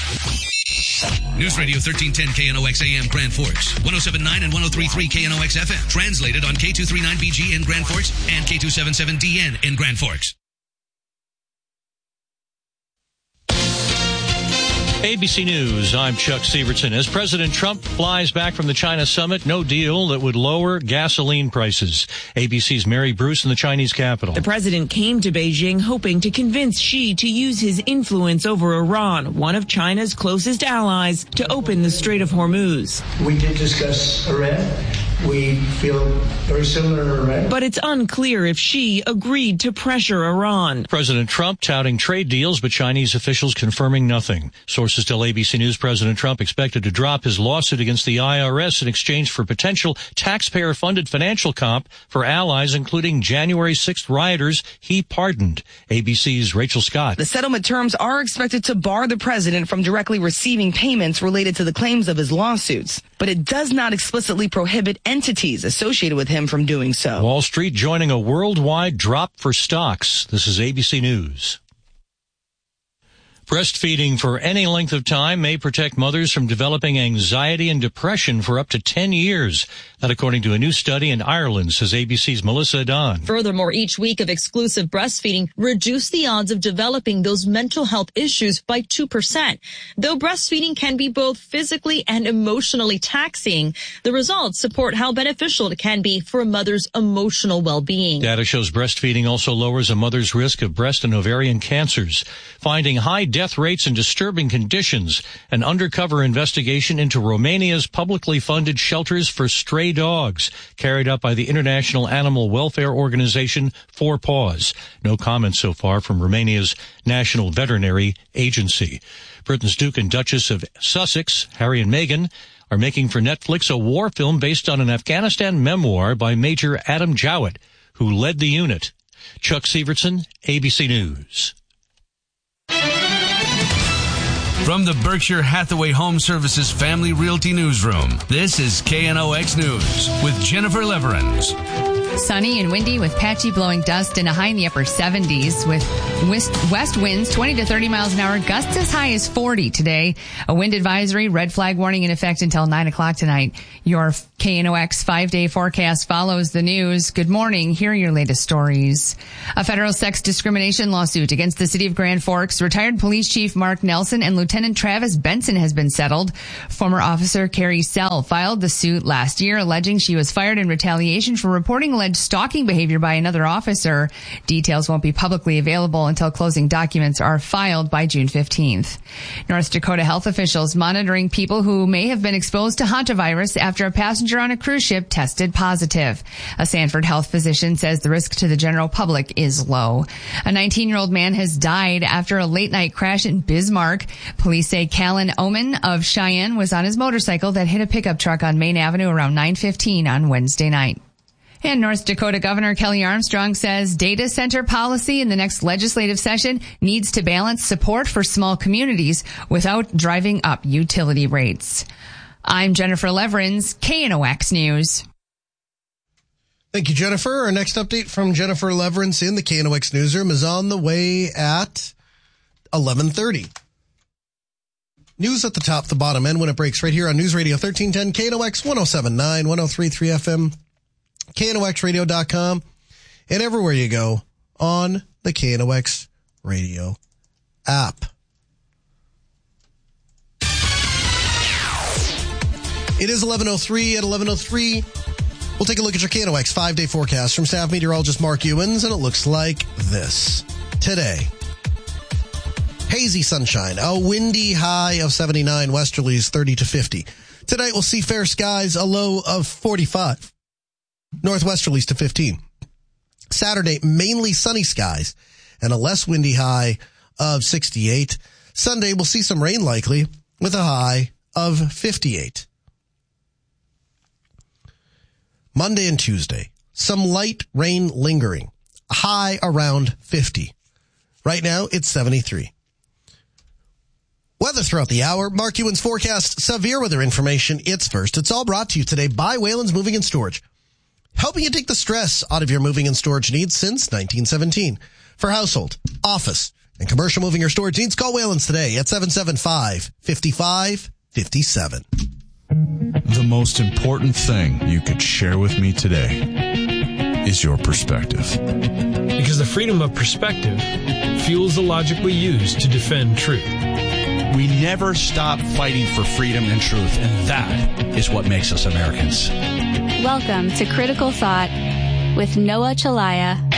News Radio 1310 KNOX AM Grand Forks, 107.9 and 103.3 KNOX FM. Translated on K239BG in Grand Forks and K277DN in Grand Forks. ABC News, I'm Chuck Sievertson. As President Trump flies back from the China summit, no deal that would lower gasoline prices. ABC's Mary Bruce in the Chinese capital. The president came to Beijing hoping to convince Xi to use his influence over Iran, one of China's closest allies, to open the Strait of Hormuz. We did discuss Iran. We feel very similar to Iran. But it's unclear if Xi agreed to pressure Iran. President Trump touting trade deals, but Chinese officials confirming nothing. Sources tell ABC News President Trump expected to drop his lawsuit against the IRS in exchange for potential taxpayer-funded financial comp for allies, including January 6th rioters he pardoned. ABC's Rachel Scott. The settlement terms are expected to bar the president from directly receiving payments related to the claims of his lawsuits, but it does not explicitly prohibit entities associated with him from doing so. Wall Street joining a worldwide drop for stocks. This is ABC News. Breastfeeding for any length of time may protect mothers from developing anxiety and depression for up to 10 years. That according to a new study in Ireland, says ABC's Melissa Don. Furthermore, each week of exclusive breastfeeding reduced the odds of developing those mental health issues by 2%. Though breastfeeding can be both physically and emotionally taxing, the results support how beneficial it can be for a mother's emotional well-being. Data shows breastfeeding also lowers a mother's risk of breast and ovarian cancers. Finding high death rates and disturbing conditions, an undercover investigation into Romania's publicly funded shelters for stray dogs, carried out by the international animal welfare organization 4 Paws. No comment so far from Romania's National Veterinary Agency. Britain's Duke and Duchess of Sussex, Harry and Meghan, are making for Netflix a war film based on an Afghanistan memoir by Major Adam Jowett, who led the unit. Chuck Sievertson, ABC News. From the Berkshire Hathaway Home Services Family Realty Newsroom, this is KNOX News with Jennifer Leverins. Sunny and windy with patchy blowing dust and a high in the upper 70s with west winds 20 to 30 miles an hour, gusts as high as 40 today. A wind advisory, red flag warning in effect until 9 o'clock tonight. Your KNOX 5-day forecast follows the news. Good morning. Here are your latest stories. A federal sex discrimination lawsuit against the city of Grand Forks, retired police chief Mark Nelson and Lieutenant Travis Benson has been settled. Former officer Carrie Sell filed the suit last year, alleging she was fired in retaliation for reporting alleged stalking behavior by another officer. Details won't be publicly available until closing documents are filed by June 15th. North Dakota health officials monitoring people who may have been exposed to hantavirus after a passenger on a cruise ship tested positive. A Sanford health physician says the risk to the general public is low. A 19-year-old man has died after a late-night crash in Bismarck. Police say Callan Oman of Cheyenne was on his motorcycle that hit a pickup truck on Main Avenue around 9:15 on Wednesday night. And North Dakota Governor Kelly Armstrong says data center policy in the next legislative session needs to balance support for small communities without driving up utility rates. I'm Jennifer Leverins, KNOX News. Thank you, Jennifer. Our next update from Jennifer Leverins in the KNOX newsroom is on the way at 11:30. News at the top, the bottom end when it breaks right here on News Radio 1310 KNOX 107.9, 103.3 FM. KNOXradio.com, and everywhere you go on the KNOX radio app. It is 11:03. At 11:03, we'll take a look at your KNOX 5-day forecast from staff meteorologist Mark Ewens, and it looks like this. Today, hazy sunshine, a windy high of 79, westerlies 30 to 50. Tonight, we'll see fair skies, a low of 45. Northwesterlies to 15. Saturday, mainly sunny skies and a less windy high of 68. Sunday, we'll see some rain likely with a high of 58. Monday and Tuesday, some light rain lingering, a high around 50. Right now, it's 73. Weather throughout the hour. Mark Ewens forecast severe weather information. It's first. It's all brought to you today by Wayland's Moving and Storage, helping you take the stress out of your moving and storage needs since 1917. For household, office, And commercial moving or storage needs, call Wayland's today at 775-5557. The most important thing you could share with me today is your perspective. Because the freedom of perspective fuels the logic we use to defend truth. We never stop fighting for freedom and truth, and that is what makes us Americans. Welcome to Critical Thought with Noah Chelliah